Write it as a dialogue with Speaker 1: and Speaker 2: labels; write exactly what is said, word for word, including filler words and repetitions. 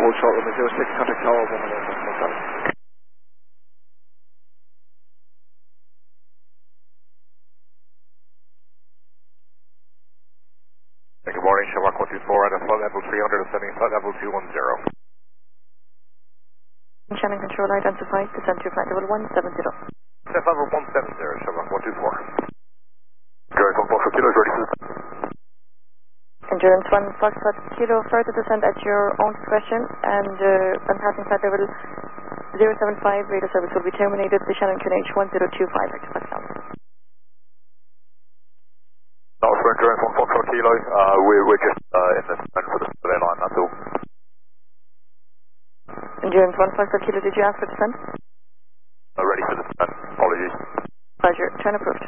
Speaker 1: hold short with zero six, contact tower one one one one seven.
Speaker 2: Good morning, Shamrock one two four at a flight level three hundred, ascending flight level two one zero.
Speaker 3: Shannon control identified, descend to flight level one seven zero.
Speaker 2: Flight level one seven zero, Shamrock one two four. Endurance one four kilo is ready for the descent.
Speaker 3: Endurance one Foxtrot Kilo, further descent at your own discretion, and uh, when passing flight level zero seven five, radio service will be terminated. The Shannon Q N H one zero two five, back to back down.
Speaker 2: No, for Endurance one Foxtrot Kilo, uh, we're, we're just uh, in the descent for the survey line, that's all.
Speaker 3: Endurance one Foxtrot Kilo, did you ask for descent?
Speaker 2: Uh, ready for the descent, apologies.
Speaker 3: Pleasure, turn approved.